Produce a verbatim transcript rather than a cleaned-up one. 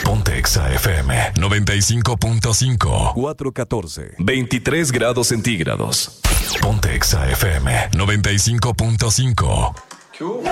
Ponte Exa F M noventa y cinco punto cinco. cuatro catorce. veintitrés grados centígrados. Ponte Exa F M noventa y cinco punto cinco. ¿Qué hubo?